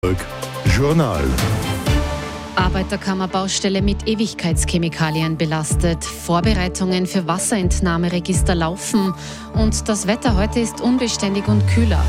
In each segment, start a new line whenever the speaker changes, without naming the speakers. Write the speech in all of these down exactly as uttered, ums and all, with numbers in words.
Journal.
Arbeiterkammerbaustelle mit Ewigkeitschemikalien belastet. Vorbereitungen für Wasserentnahmeregister laufen. Und das Wetter heute ist unbeständig und kühler.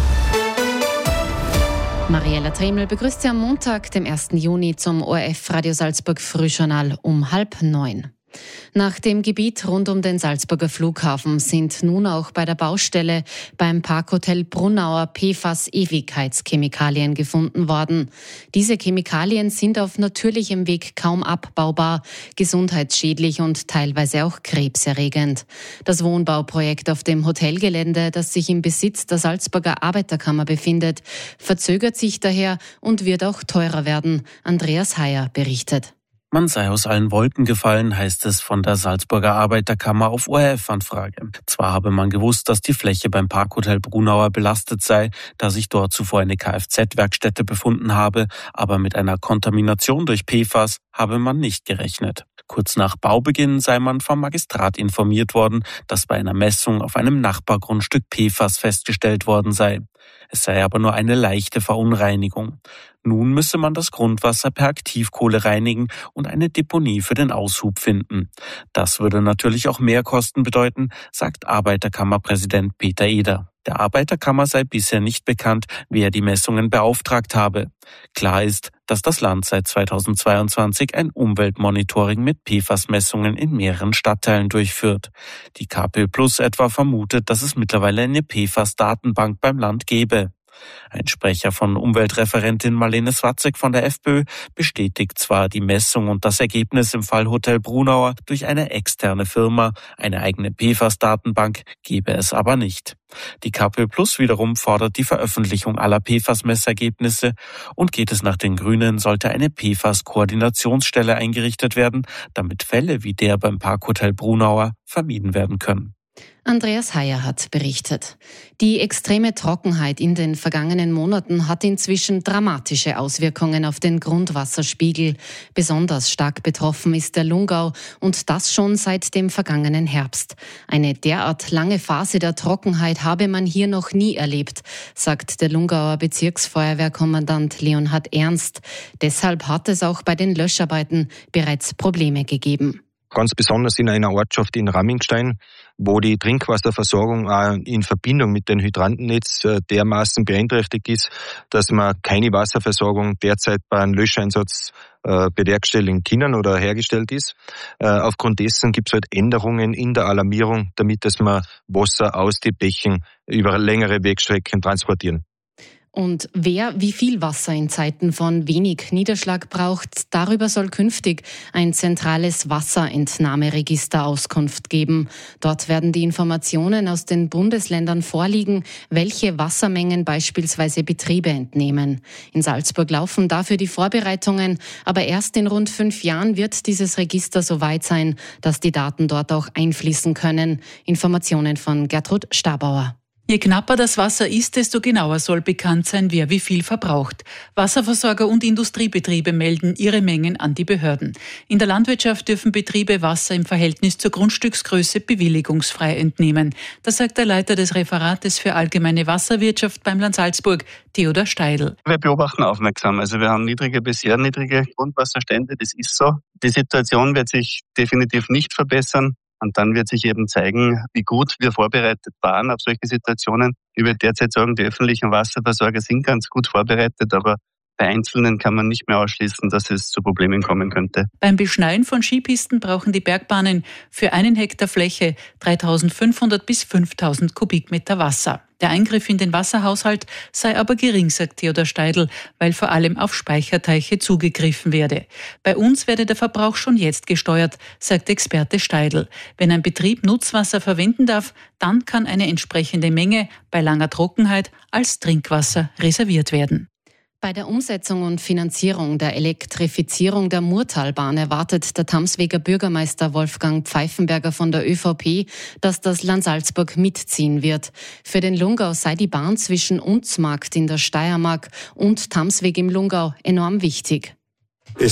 Mariella Tremel begrüßt Sie am Montag, dem ersten Juni, zum O R F Radio Salzburg Frühjournal um halb neun. Nach dem Gebiet rund um den Salzburger Flughafen sind nun auch bei der Baustelle beim Parkhotel Brunauer P F A S-Ewigkeitschemikalien gefunden worden. Diese Chemikalien sind auf natürlichem Weg kaum abbaubar, gesundheitsschädlich und teilweise auch krebserregend. Das Wohnbauprojekt auf dem Hotelgelände, das sich im Besitz der Salzburger Arbeiterkammer befindet, verzögert sich daher und wird auch teurer werden. Andreas Heyer berichtet.
Man sei aus allen Wolken gefallen, heißt es von der Salzburger Arbeiterkammer auf O R F-Anfrage. Zwar habe man gewusst, dass die Fläche beim Parkhotel Brunauer belastet sei, da sich dort zuvor eine Kfz-Werkstätte befunden habe, aber mit einer Kontamination durch P F A S habe man nicht gerechnet. Kurz nach Baubeginn sei man vom Magistrat informiert worden, dass bei einer Messung auf einem Nachbargrundstück P F A S festgestellt worden sei. Es sei aber nur eine leichte Verunreinigung. Nun müsse man das Grundwasser per Aktivkohle reinigen und eine Deponie für den Aushub finden. Das würde natürlich auch Mehrkosten bedeuten, sagt Arbeiterkammerpräsident Peter Eder. Der Arbeiterkammer sei bisher nicht bekannt, wer die Messungen beauftragt habe. Klar ist, dass das Land seit zweitausendzweiundzwanzig ein Umweltmonitoring mit P F A S-Messungen in mehreren Stadtteilen durchführt. Die K P Plus etwa vermutet, dass es mittlerweile eine P F A S-Datenbank beim Land gebe. Ein Sprecher von Umweltreferentin Marlene Swatzek von der FPÖ bestätigt zwar die Messung und das Ergebnis im Fall Hotel Brunauer durch eine externe Firma, eine eigene P F A S-Datenbank gebe es aber nicht. Die K P Plus wiederum fordert die Veröffentlichung aller P F A S-Messergebnisse und geht es nach den Grünen, sollte eine P F A S-Koordinationsstelle eingerichtet werden, damit Fälle wie der beim Parkhotel Brunauer vermieden werden können.
Andreas Heyer hat berichtet. Die extreme Trockenheit in den vergangenen Monaten hat inzwischen dramatische Auswirkungen auf den Grundwasserspiegel. Besonders stark betroffen ist der Lungau und das schon seit dem vergangenen Herbst. Eine derart lange Phase der Trockenheit habe man hier noch nie erlebt, sagt der Lungauer Bezirksfeuerwehrkommandant Leonhard Ernst. Deshalb hat es auch bei den Löscharbeiten bereits Probleme gegeben.
Ganz besonders in einer Ortschaft in Rammingstein, wo die Trinkwasserversorgung auch in Verbindung mit dem Hydrantennetz dermaßen beeinträchtigt ist, dass man keine Wasserversorgung derzeit bei einem Löscheinsatz bewerkstelligen können oder hergestellt ist. Aufgrund dessen gibt es halt Änderungen in der Alarmierung, damit dass man Wasser aus den Bächen über längere Wegstrecken transportieren.
Und wer wie viel Wasser in Zeiten von wenig Niederschlag braucht, darüber soll künftig ein zentrales Wasserentnahmeregister Auskunft geben. Dort werden die Informationen aus den Bundesländern vorliegen, welche Wassermengen beispielsweise Betriebe entnehmen. In Salzburg laufen dafür die Vorbereitungen, aber erst in rund fünf Jahren wird dieses Register so weit sein, dass die Daten dort auch einfließen können. Informationen von Gertrud Stabauer.
Je knapper das Wasser ist, desto genauer soll bekannt sein, wer wie viel verbraucht. Wasserversorger und Industriebetriebe melden ihre Mengen an die Behörden. In der Landwirtschaft dürfen Betriebe Wasser im Verhältnis zur Grundstücksgröße bewilligungsfrei entnehmen. Das sagt der Leiter des Referates für allgemeine Wasserwirtschaft beim Land Salzburg, Theodor Steidl.
Wir beobachten aufmerksam. Also wir haben niedrige bis sehr niedrige Grundwasserstände, das ist so. Die Situation wird sich definitiv nicht verbessern. Und dann wird sich eben zeigen, wie gut wir vorbereitet waren auf solche Situationen. Ich würde derzeit sagen, die öffentlichen Wasserversorger sind ganz gut vorbereitet, aber bei Einzelnen kann man nicht mehr ausschließen, dass es zu Problemen kommen könnte.
Beim Beschneien von Skipisten brauchen die Bergbahnen für einen Hektar Fläche dreitausendfünfhundert bis fünftausend Kubikmeter Wasser. Der Eingriff in den Wasserhaushalt sei aber gering, sagt Theodor Steidl, weil vor allem auf Speicherteiche zugegriffen werde. Bei uns werde der Verbrauch schon jetzt gesteuert, sagt Experte Steidl. Wenn ein Betrieb Nutzwasser verwenden darf, dann kann eine entsprechende Menge bei langer Trockenheit als Trinkwasser reserviert werden.
Bei der Umsetzung und Finanzierung der Elektrifizierung der Murtalbahn erwartet der Tamsweger Bürgermeister Wolfgang Pfeifenberger von der ÖVP, dass das Land Salzburg mitziehen wird. Für den Lungau sei die Bahn zwischen Unzmarkt in der Steiermark und Tamsweg im Lungau enorm wichtig.
Es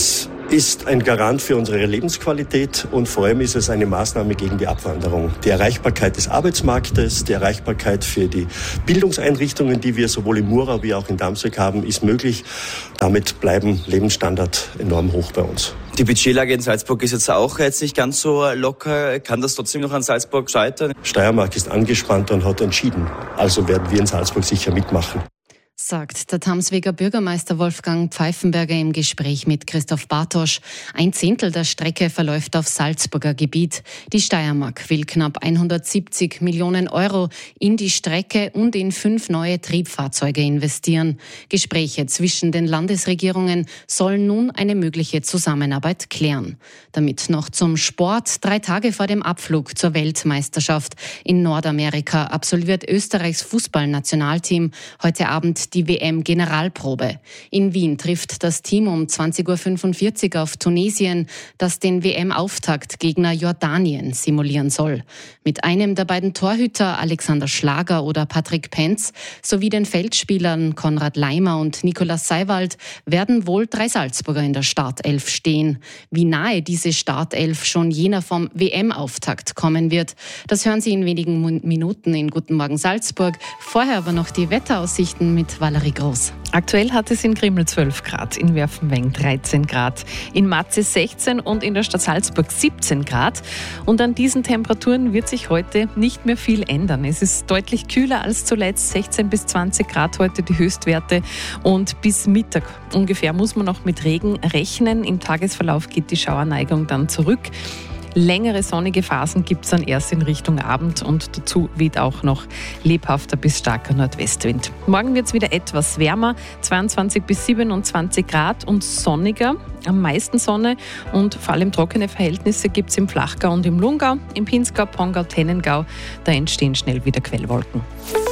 ist ein Garant für unsere Lebensqualität und vor allem ist es eine Maßnahme gegen die Abwanderung. Die Erreichbarkeit des Arbeitsmarktes, die Erreichbarkeit für die Bildungseinrichtungen, die wir sowohl in Murau wie auch in Damsweg haben, ist möglich. Damit bleiben Lebensstandard enorm hoch bei uns.
Die Budgetlage in Salzburg ist jetzt auch jetzt nicht ganz so locker. Kann das trotzdem noch an Salzburg scheitern?
Steiermark ist angespannt und hat entschieden. Also werden wir in Salzburg sicher mitmachen.
Sagt der Tamsweger Bürgermeister Wolfgang Pfeifenberger im Gespräch mit Christoph Bartosch. Ein Zehntel der Strecke verläuft auf Salzburger Gebiet. Die Steiermark will knapp hundertsiebzig Millionen Euro in die Strecke und in fünf neue Triebfahrzeuge investieren. Gespräche zwischen den Landesregierungen sollen nun eine mögliche Zusammenarbeit klären. Damit noch zum Sport. Drei Tage vor dem Abflug zur Weltmeisterschaft in Nordamerika absolviert Österreichs Fußballnationalteam heute Abend die W M-Generalprobe. In Wien trifft das Team um zwanzig Uhr fünfundvierzig auf Tunesien, das den W M-Auftaktgegner Jordanien simulieren soll. Mit einem der beiden Torhüter, Alexander Schlager oder Patrick Penz, sowie den Feldspielern Konrad Leimer und Nikolaus Seiwald werden wohl drei Salzburger in der Startelf stehen. Wie nahe diese Startelf schon jener vom W M-Auftakt kommen wird, das hören Sie in wenigen Minuten in Guten Morgen Salzburg. Vorher aber noch die Wetteraussichten mit Valerie Groß.
Aktuell hat es in Grimmel zwölf Grad, in Werfenweng dreizehn Grad, in Matze sechzehn und in der Stadt Salzburg siebzehn Grad. Und an diesen Temperaturen wird sich heute nicht mehr viel ändern. Es ist deutlich kühler als zuletzt, sechzehn bis zwanzig Grad heute die Höchstwerte. Und bis Mittag ungefähr muss man noch mit Regen rechnen. Im Tagesverlauf geht die Schauerneigung dann zurück. Längere sonnige Phasen gibt es dann erst in Richtung Abend und dazu weht auch noch lebhafter bis starker Nordwestwind. Morgen wird es wieder etwas wärmer, zweiundzwanzig bis siebenundzwanzig Grad und sonniger. Am meisten Sonne und vor allem trockene Verhältnisse gibt es im Flachgau und im Lungau, im Pinzgau, Pongau, Tennengau. Da entstehen schnell wieder Quellwolken.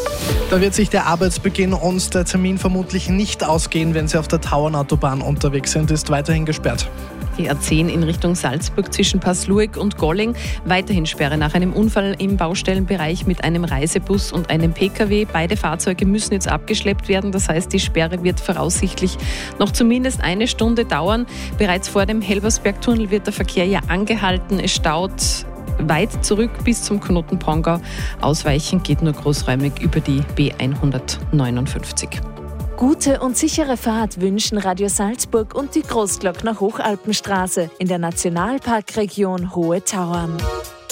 Da wird sich der Arbeitsbeginn und der Termin vermutlich nicht ausgehen, wenn Sie auf der Tauernautobahn unterwegs sind, ist weiterhin gesperrt.
Die A zehn in Richtung Salzburg zwischen Passlueg und Golling. Weiterhin Sperre nach einem Unfall im Baustellenbereich mit einem Reisebus und einem Pkw. Beide Fahrzeuge müssen jetzt abgeschleppt werden. Das heißt, die Sperre wird voraussichtlich noch zumindest eine Stunde dauern. Bereits vor dem Helbersbergtunnel wird der Verkehr ja angehalten. Es staut weit zurück bis zum Knoten Pongau. Ausweichen geht nur großräumig über die B hundertneunundfünfzig.
Gute und sichere Fahrt wünschen Radio Salzburg und die Großglockner Hochalpenstraße in der Nationalparkregion Hohe Tauern.